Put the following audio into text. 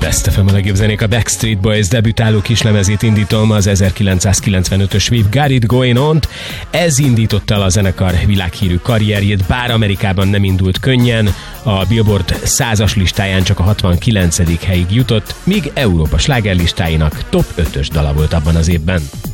Best FM a legjobb zenék. A Backstreet Boys debütáló kislemezét indítom, az 1995-ös We've Got It Going On-t. Ez indította el a zenekar világhírű karrierjét, bár Amerikában nem indult könnyen, a Billboard 100-as listáján csak a 69. helyig jutott, míg Európa slágerlistáinak top 5-ös dala volt abban az évben.